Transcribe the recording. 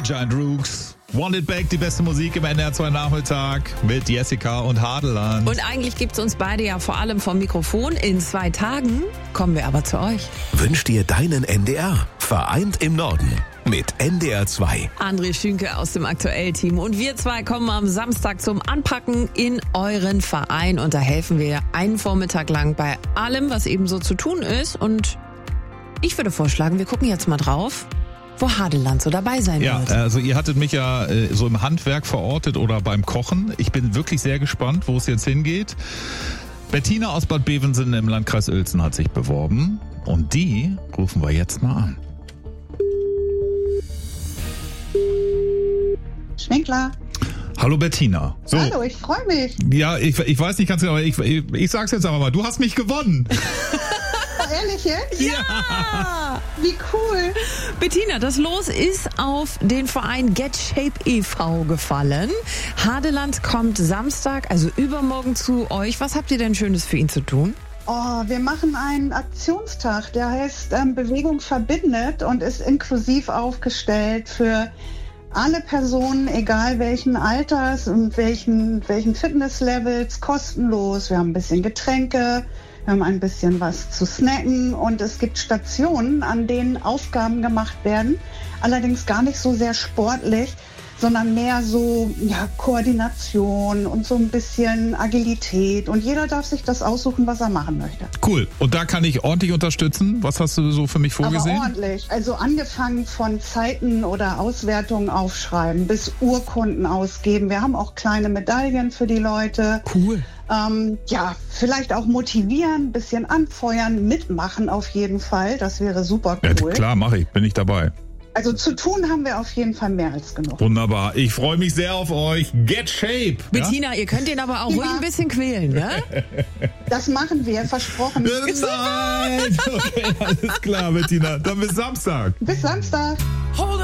Giant Rooks. Want It Back, die beste Musik im NDR 2 Nachmittag mit Jessica und Hadeland. Und eigentlich gibt's uns beide ja vor allem vom Mikrofon. In 2 Tagen kommen wir aber zu euch. Wünsch dir deinen NDR. Vereint im Norden mit NDR 2. André Schünke aus dem Aktuell-Team. Und wir 2 kommen am Samstag zum Anpacken in euren Verein. Und da helfen wir einen Vormittag lang bei allem, was eben so zu tun ist. Und ich würde vorschlagen, wir gucken jetzt mal drauf, wo Hadeland so dabei sein wird. Ja, also ihr hattet mich ja so im Handwerk verortet oder beim Kochen. Ich bin wirklich sehr gespannt, wo es jetzt hingeht. Bettina aus Bad Bevensen im Landkreis Uelzen hat sich beworben. Und die rufen wir jetzt mal an. Schwinkler. Hallo Bettina. So. Hallo, ich freue mich. Ja, ich weiß nicht ganz genau, aber ich sag's jetzt aber mal. Du hast mich gewonnen. Ehrlich jetzt? Ja! Wie cool. Bettina, das Los ist auf den Verein Get Shape e.V. gefallen. Hadeland kommt Samstag, also übermorgen zu euch. Was habt ihr denn Schönes für ihn zu tun? Oh, wir machen einen Aktionstag, der heißt Bewegung verbindet und ist inklusiv aufgestellt für alle Personen, egal welchen Alters und welchen Fitnesslevels, kostenlos. Wir haben ein bisschen Getränke, wir haben ein bisschen was zu snacken und es gibt Stationen, an denen Aufgaben gemacht werden. Allerdings gar nicht so sehr sportlich, sondern mehr so Koordination und so ein bisschen Agilität. Und jeder darf sich das aussuchen, was er machen möchte. Cool. Und da kann ich ordentlich unterstützen. Was hast du so für mich vorgesehen? Aber ordentlich. Also angefangen von Zeiten oder Auswertungen aufschreiben bis Urkunden ausgeben. Wir haben auch kleine Medaillen für die Leute. Cool. Vielleicht auch motivieren, ein bisschen anfeuern, mitmachen auf jeden Fall. Das wäre super cool. Ja, klar, mache ich. Bin ich dabei. Also zu tun haben wir auf jeden Fall mehr als genug. Wunderbar. Ich freue mich sehr auf euch. Get Shape. Bettina, ihr könnt ihn aber auch ruhig ein bisschen quälen, ne? Das machen wir, versprochen. Nein! Okay, alles klar, Bettina. Dann bis Samstag. Bis Samstag.